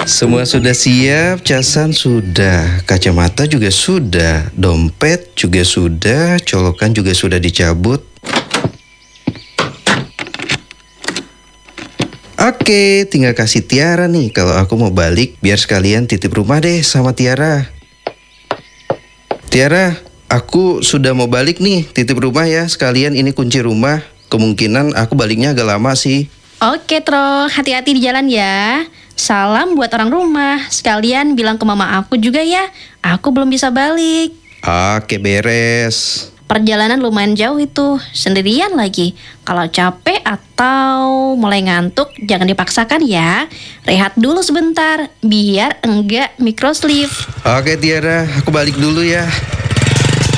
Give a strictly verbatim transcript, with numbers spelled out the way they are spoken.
Semua sudah siap, casan sudah, kacamata juga sudah, dompet juga sudah, colokan juga sudah dicabut. Oke, tinggal kasih Tiara nih kalau aku mau balik, biar sekalian titip rumah deh sama Tiara. Tiara, aku sudah mau balik nih, titip rumah ya, sekalian ini kunci rumah. Kemungkinan aku baliknya agak lama sih. Oke, Tro, hati-hati di jalan ya. Salam buat orang rumah. Sekalian bilang ke mama aku juga ya. Aku belum bisa balik. Oke, beres. Perjalanan lumayan jauh itu, sendirian lagi. Kalau capek atau mulai ngantuk, jangan dipaksakan ya. Rehat dulu sebentar, biar enggak microslip. Oke Tiara, aku balik dulu ya.